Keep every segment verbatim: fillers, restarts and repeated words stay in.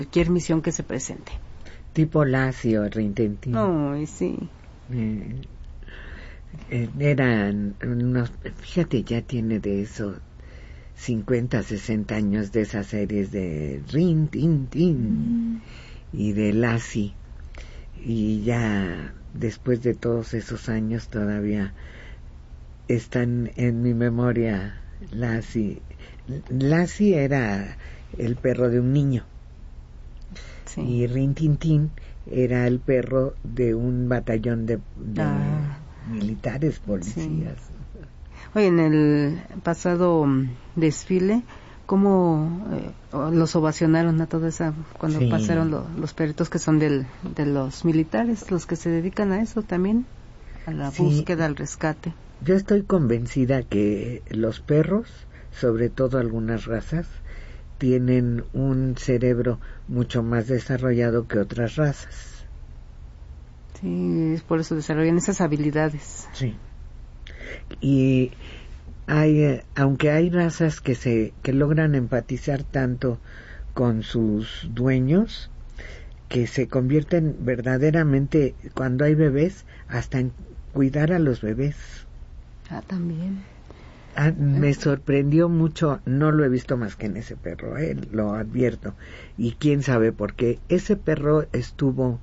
cualquier misión que se presente. Tipo Lassie o Rintintín. Ay, sí. Eh, eh, eran unos, fíjate, ya tiene de eso cincuenta, sesenta años de esas series de Rintintín mm. y de Lassie, y ya después de todos esos años todavía están en mi memoria. Lassie Lassie era el perro de un niño, sí. Y Rintintín era el perro de un batallón de, de ah. militares, policías. Sí. Oye, en el pasado desfile, ¿cómo eh, los ovacionaron a toda esa, cuando sí. pasaron lo, los perritos que son del, de los militares, los que se dedican a eso también, a la sí. búsqueda, al rescate? Yo estoy convencida que los perros, sobre todo algunas razas, tienen un cerebro mucho más desarrollado que otras razas. Sí, por eso desarrollan esas habilidades. Sí. Y hay, eh, aunque hay razas que se que logran empatizar tanto con sus dueños, que se convierten verdaderamente, cuando hay bebés, hasta en cuidar a los bebés. Ah, también. Ah, me sorprendió mucho, no lo he visto más que en ese perro, eh, lo advierto, y quién sabe por qué. Ese perro estuvo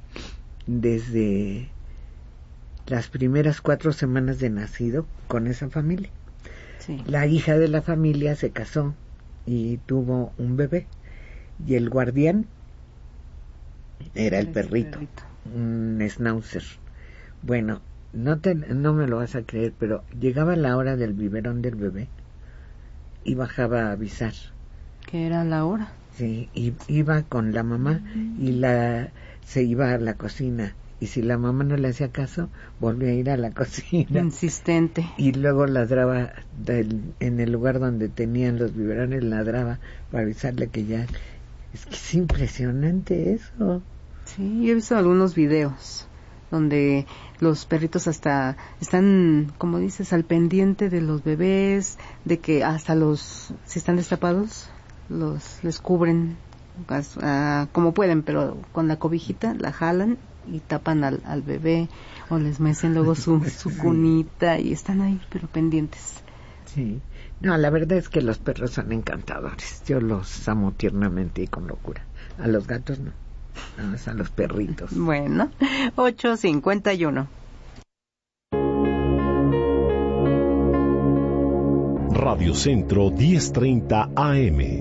desde las primeras cuatro semanas de nacido con esa familia. Sí. La hija de la familia se casó y tuvo un bebé, y el guardián era el perrito, perrito. un schnauzer. Bueno, No, te, no me lo vas a creer, pero llegaba la hora del biberón del bebé y bajaba a avisar. ¿Qué era la hora? Sí, y iba con la mamá uh-huh. y la se iba a la cocina. Y si la mamá no le hacía caso, volvía a ir a la cocina. Insistente. Y luego ladraba del, en el lugar donde tenían los biberones, ladraba para avisarle que ya... Es que es impresionante eso. Sí, yo he visto algunos videos donde los perritos hasta están, como dices, al pendiente de los bebés, de que hasta los, si están destapados, los les cubren uh, como pueden, pero con la cobijita la jalan y tapan al, al bebé, o les mecen luego su, su cunita y están ahí, pero pendientes. Sí, no, la verdad es que los perros son encantadores, yo los amo tiernamente y con locura. A los gatos no. Vamos a los perritos. Bueno, ocho cincuenta y uno. Radio Centro diez treinta A M.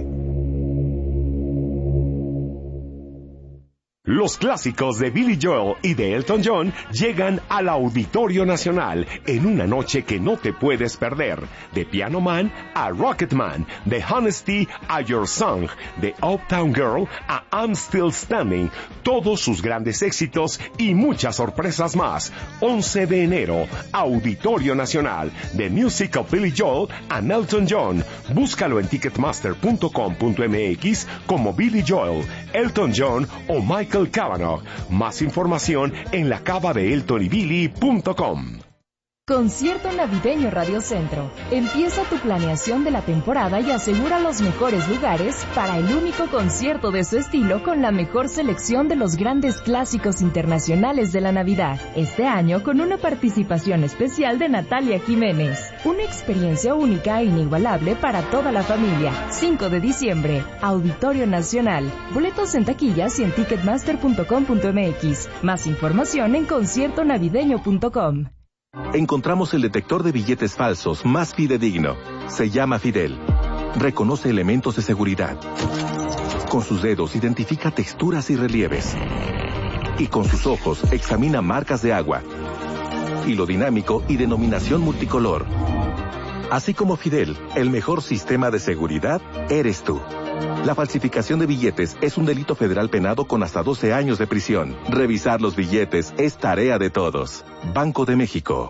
Los clásicos de Billy Joel y de Elton John llegan al Auditorio Nacional en una noche que no te puedes perder. De Piano Man a Rocket Man, de Honesty a Your Song, de Uptown Girl a I'm Still Standing, todos sus grandes éxitos y muchas sorpresas más. once de enero, Auditorio Nacional, The Music of Billy Joel and Elton John. Búscalo en ticketmaster punto com punto m x como Billy Joel, Elton John o Michael Cavanaugh. Más información en la cava de elton y billy punto com. Concierto Navideño Radio Centro. Empieza tu planeación de la temporada y asegura los mejores lugares para el único concierto de su estilo con la mejor selección de los grandes clásicos internacionales de la Navidad. Este año con una participación especial de Natalia Jiménez. Una experiencia única e inigualable para toda la familia. cinco de diciembre, Auditorio Nacional. Boletos en taquillas y en ticketmaster punto com punto m x. Más información en concierto navideño punto com. Encontramos el detector de billetes falsos más fidedigno. Se llama Fidel. Reconoce elementos de seguridad. Con sus dedos identifica texturas y relieves. Y con sus ojos examina marcas de agua, hilo dinámico y denominación multicolor. Así como Fidel, el mejor sistema de seguridad eres tú. La falsificación de billetes es un delito federal penado con hasta doce años de prisión. Revisar los billetes es tarea de todos. Banco de México.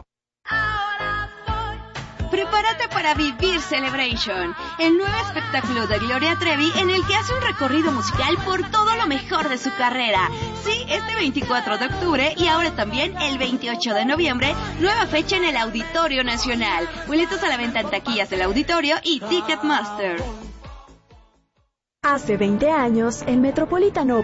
Prepárate para vivir Celebration, el nuevo espectáculo de Gloria Trevi en el que hace un recorrido musical por todo lo mejor de su carrera. Sí, este veinticuatro de octubre y ahora también el veintiocho de noviembre, nueva fecha en el Auditorio Nacional. Boletos a la venta en taquillas del auditorio y Ticketmaster. Hace veinte años, el Metropolitan Opera